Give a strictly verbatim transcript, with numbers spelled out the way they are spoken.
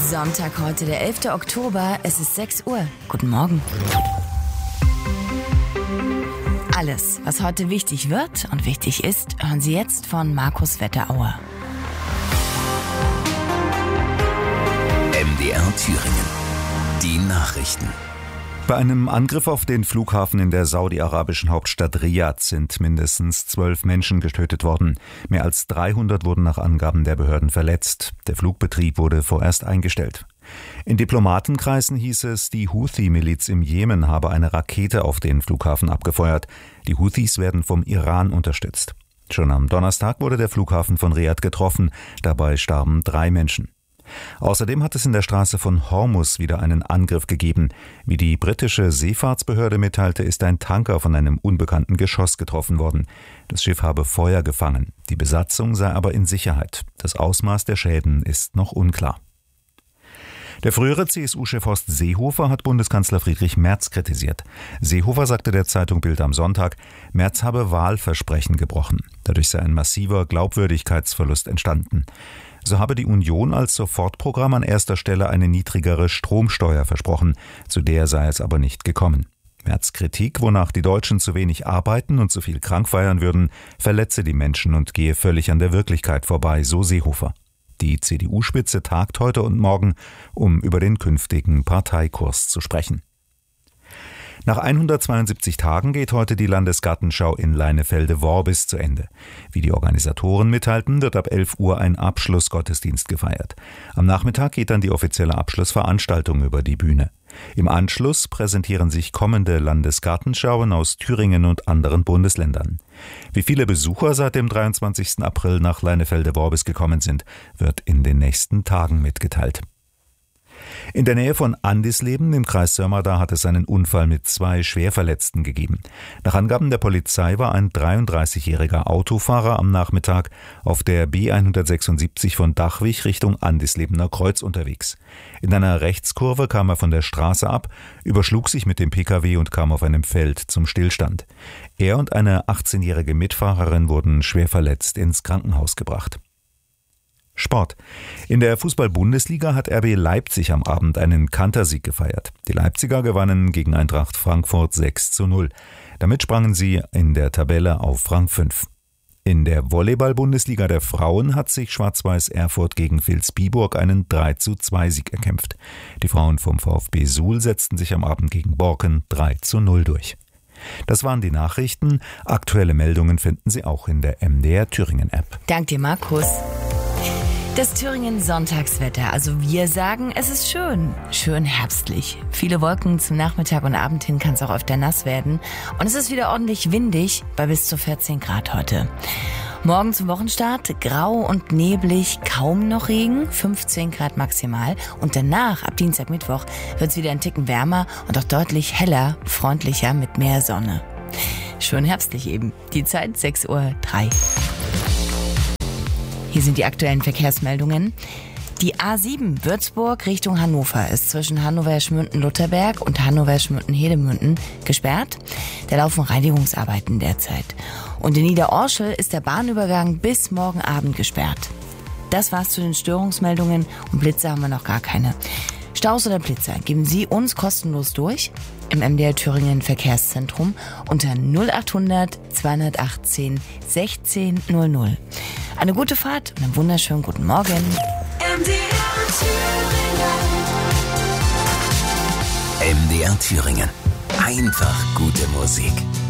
Sonntag heute, der elfter Oktober, es ist sechs Uhr. Guten Morgen. Alles, was heute wichtig wird und wichtig ist, hören Sie jetzt von Markus Wetterauer. M D R Thüringen. Die Nachrichten. Bei einem Angriff auf den Flughafen in der saudi-arabischen Hauptstadt Riad sind mindestens zwölf Menschen getötet worden. Mehr als dreihundert wurden nach Angaben der Behörden verletzt. Der Flugbetrieb wurde vorerst eingestellt. In Diplomatenkreisen hieß es, die Houthi-Miliz im Jemen habe eine Rakete auf den Flughafen abgefeuert. Die Houthis werden vom Iran unterstützt. Schon am Donnerstag wurde der Flughafen von Riad getroffen. Dabei starben drei Menschen. Außerdem hat es in der Straße von Hormuz wieder einen Angriff gegeben. Wie die britische Seefahrtsbehörde mitteilte, ist ein Tanker von einem unbekannten Geschoss getroffen worden. Das Schiff habe Feuer gefangen. Die Besatzung sei aber in Sicherheit. Das Ausmaß der Schäden ist noch unklar. Der frühere C S U-Chef Horst Seehofer hat Bundeskanzler Friedrich Merz kritisiert. Seehofer sagte der Zeitung Bild am Sonntag, Merz habe Wahlversprechen gebrochen. Dadurch sei ein massiver Glaubwürdigkeitsverlust entstanden. So habe die Union als Sofortprogramm an erster Stelle eine niedrigere Stromsteuer versprochen. Zu der sei es aber nicht gekommen. Merz' Kritik, wonach die Deutschen zu wenig arbeiten und zu viel krank feiern würden, verletze die Menschen und gehe völlig an der Wirklichkeit vorbei, so Seehofer. Die C D U-Spitze tagt heute und morgen, um über den künftigen Parteikurs zu sprechen. Nach hundertzweiundsiebzig Tagen geht heute die Landesgartenschau in Leinefelde-Worbis zu Ende. Wie die Organisatoren mitteilten, wird ab elf Uhr ein Abschlussgottesdienst gefeiert. Am Nachmittag geht dann die offizielle Abschlussveranstaltung über die Bühne. Im Anschluss präsentieren sich kommende Landesgartenschauen aus Thüringen und anderen Bundesländern. Wie viele Besucher seit dem dreiundzwanzigsten April nach Leinefelde-Worbis gekommen sind, wird in den nächsten Tagen mitgeteilt. In der Nähe von Andisleben im Kreis Sörmada hat es einen Unfall mit zwei Schwerverletzten gegeben. Nach Angaben der Polizei war ein dreiunddreißigjähriger Autofahrer am Nachmittag auf der B hundertsechsundsiebzig von Dachwig Richtung Andislebener Kreuz unterwegs. In einer Rechtskurve kam er von der Straße ab, überschlug sich mit dem Pkw und kam auf einem Feld zum Stillstand. Er und eine achtzehnjährige Mitfahrerin wurden schwer verletzt ins Krankenhaus gebracht. Sport. In der Fußball-Bundesliga hat R B Leipzig am Abend einen Kantersieg gefeiert. Die Leipziger gewannen gegen Eintracht Frankfurt sechs zu null. Damit sprangen sie in der Tabelle auf Rang fünf. In der Volleyball-Bundesliga der Frauen hat sich Schwarz-Weiß Erfurt gegen Vilsbiburg einen drei zu zwei Sieg erkämpft. Die Frauen vom VfB Suhl setzten sich am Abend gegen Borken drei zu null durch. Das waren die Nachrichten. Aktuelle Meldungen finden Sie auch in der M D R Thüringen App. Dank dir, Markus. Das Thüringen Sonntagswetter. Also wir sagen, es ist schön. Schön herbstlich. Viele Wolken zum Nachmittag und Abend hin, kann es auch öfter nass werden. Und es ist wieder ordentlich windig bei bis zu vierzehn Grad heute. Morgen zum Wochenstart grau und neblig, kaum noch Regen, fünfzehn Grad maximal. Und danach, ab Dienstag, Mittwoch, wird es wieder ein Ticken wärmer und auch deutlich heller, freundlicher mit mehr Sonne. Schön herbstlich eben. Die Zeit sechs Uhr drei. Hier sind die aktuellen Verkehrsmeldungen. Die A sieben Würzburg Richtung Hannover ist zwischen Hannover-Schmünten-Lutherberg und Hannover-Schmünten-Hedemünden gesperrt. Da laufen Reinigungsarbeiten derzeit. Und in Niederorschel ist der Bahnübergang bis morgen Abend gesperrt. Das war's zu den Störungsmeldungen und Blitze haben wir noch gar keine. Staus oder Blitzer geben Sie uns kostenlos durch im M D R Thüringen Verkehrszentrum unter null achthundert zweihundertachtzehn sechzehn null null. Eine gute Fahrt und einen wunderschönen guten Morgen. M D R Thüringen. M D R Thüringen. Einfach gute Musik.